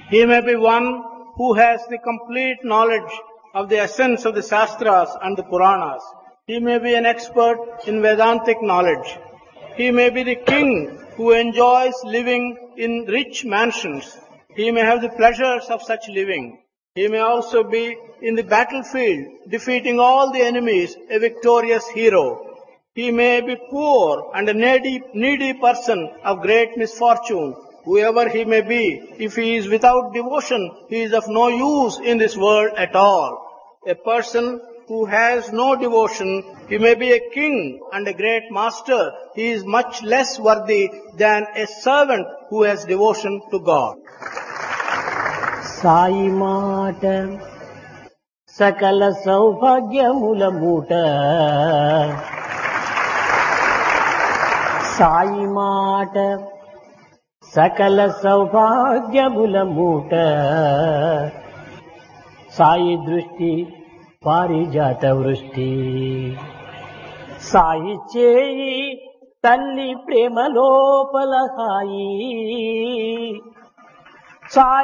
He may be one who has the complete knowledge of the essence of the Shastras and the Puranas. He may be an expert in Vedantic knowledge. He may be the king who enjoys living in rich mansions. He may have the pleasures of such living. He may also be in the battlefield, defeating all the enemies, a victorious hero. He may be poor and a needy person of great misfortune. Whoever he may be, if he is without devotion, he is of no use in this world at all. A person who has no devotion, he may be a king and a great master. He is much less worthy than a servant who has devotion to God. Sai మాట సకల సౌభాగ్యముల మూట, సాయి మాట సకల సౌభాగ్యముల మూట, సాయి దృష్టి పారిజాత వృష్టి, సాయి చేయి తల్లి ప్రేమ లోపల హాయి.